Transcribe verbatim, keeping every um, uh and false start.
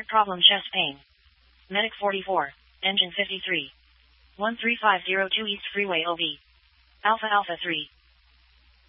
Heart problem, chest pain. Medic forty-four. Engine fifty-three. one three five zero two East Freeway O B. Alpha Alpha three.